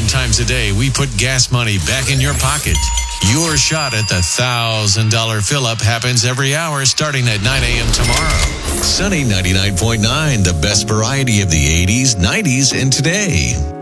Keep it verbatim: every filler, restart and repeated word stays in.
Nine times a day, we put gas money back in your pocket. Your shot at the one thousand dollars fill-up happens every hour starting at nine a.m. tomorrow. Sunny ninety-nine point nine, the best variety of the eighties, nineties, and today.